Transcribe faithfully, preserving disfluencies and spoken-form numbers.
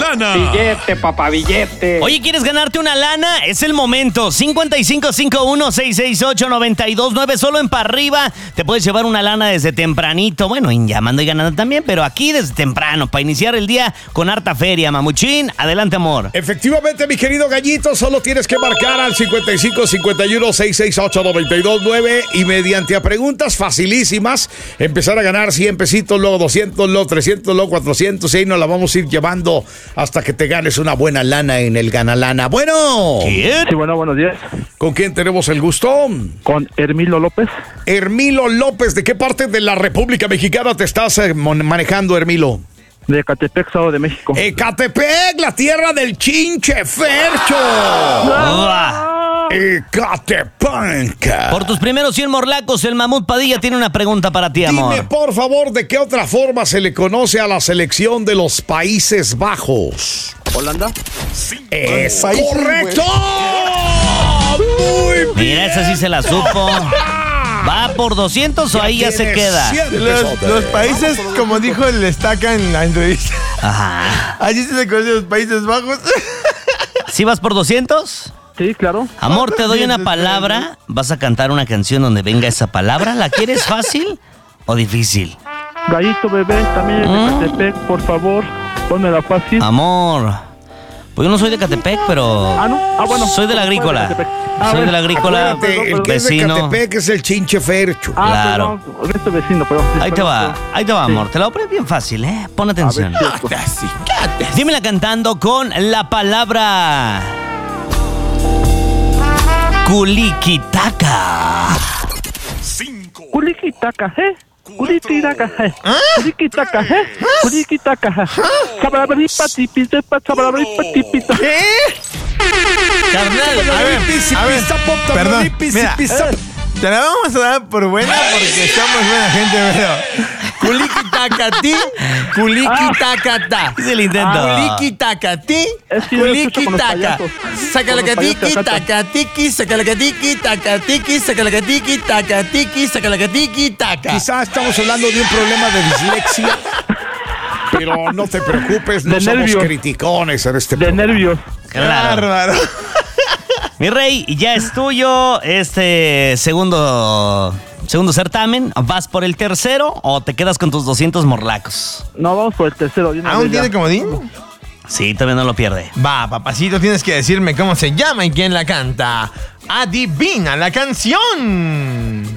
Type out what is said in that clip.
lana. Billete, papá, billete. Oye, ¿quieres ganarte una lana? Es el momento. cincuenta y cinco cincuenta y uno, seiscientos sesenta y ocho, noventa y dos nueve. Solo en para arriba te puedes llevar una lana desde tempranito. Bueno, en llamando y ganando también, pero aquí desde temprano para iniciar el día con harta feria. Mamuchín, adelante, amor. Efectivamente, mi querido Gallito, solo tienes que marcar al cincuenta y cinco cincuenta y uno, seiscientos sesenta y ocho, noventa y dos nueve y mediante a preguntas facilísimas empezar a ganar cien pesitos, luego doscientos, luego trescientos, luego cuatrocientos y ahí nos la vamos a ir llevando hasta que te ganes una buena lana en el Ganalana. Bueno. ¿Quién? Sí, bueno, buenos días. ¿Con quién tenemos el gusto? Con Hermilo López. Hermilo López, ¿de qué parte de la República Mexicana te estás eh, manejando, Hermilo? De Ecatepec, Estado de México. Ecatepec, la tierra del chinche Fercho. Uah. Ecatepec. Por tus primeros cien morlacos, el Mamut Padilla tiene una pregunta para ti, amor. Dime, por favor, ¿de qué otra forma se le conoce a la selección de los Países Bajos? ¿Holanda? ¡Es correcto! Muy bien. Mira, esa sí se la supo. ¿Va por doscientos o ahí ya se tienes queda? cien Los, pesotes. los países, como dijo el Estaca en la entrevista, Ajá. allí se le conocen los Países Bajos. ¿Sí vas por doscientos? Sí, claro. Amor, te doy una palabra. Vas a cantar una canción donde venga esa palabra. ¿La quieres fácil o difícil? Gallito bebé, también de ¿Mm? Ecatepec, por favor, pónmela fácil. Amor, pues yo no soy de Catepec, pero Ah, ¿no? Ah, bueno. soy de la agrícola. Ecatepec. Ah, Soy de bueno. la agrícola, Acuérdate, el que es de vecino. Ecatepec es el chinche Fercho. Ah, Claro. perdón, este vecino, perdón. Sí, Ahí te perdón, va, perdón. ahí te va, Sí. amor. Te la voy a poner bien fácil, ¿eh? Pon A atención. ver, cierto. Dímela cantando con la palabra Culiquitaca. Culiquitaca, ¿eh? Culiquitaca, ¿eh? Culiquitaca, ¿eh? Culiquitaca, ¿eh? Sabrabaripa-tipita, sabrabaripa-tipita. Carnal, A ver, a ver, perdón, mira, te la vamos a dar por buena porque somos buena gente, pero culiquitacati, culiquitacata. es el intento. Culiquitacati, Es que yo escucho con los culiquitaca. payasos. Sacalacatiqui, Con los payasos que tacatiqui, sacalacatiqui, tacatiqui, sacalacatiqui, tacatiqui, sacalacatiqui, taca. Quizá estamos hablando de un problema de dislexia, pero no te preocupes, no De somos nervios. criticones en este De programa. nervios. Claro. Bárbaro. Mi rey, ya es tuyo este segundo segundo certamen. ¿Vas por el tercero o te quedas con tus doscientos morlacos? No, vamos por el tercero. de una ¿Aún vez ya. tiene comodín? Sí, todavía no lo pierde. Va, papacito, tienes que decirme cómo se llama y quién la canta. Adivina la canción.